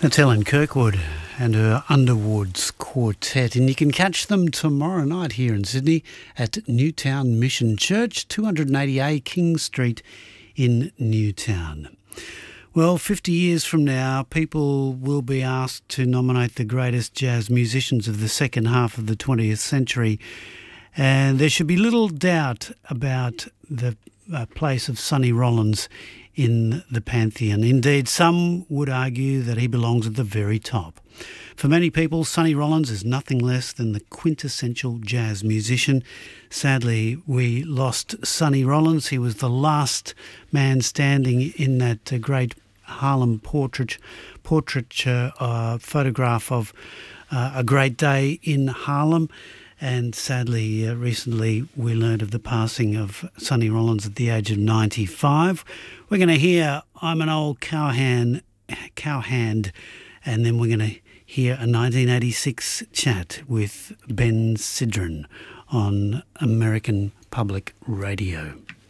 That's Ellen Kirkwood and her Underwoods Quartet, and you can catch them tomorrow night here in Sydney at Newtown Mission Church, 280A King Street in Newtown. Well, 50 years from now, people will be asked to nominate the greatest jazz musicians of the second half of the 20th century, and there should be little doubt about the place of Sonny Rollins in the pantheon. Indeed, some would argue that he belongs at the very top. For many people, Sonny Rollins is nothing less than the quintessential jazz musician. Sadly, we lost Sonny Rollins. He was the last man standing in that great Harlem portraiture photograph of a great day in Harlem. And sadly, recently we learned of the passing of Sonny Rollins at the age of 95. We're going to hear I'm an Old Cowhand, and then we're going to hear a 1986 chat with Ben Sidran on American Public Radio.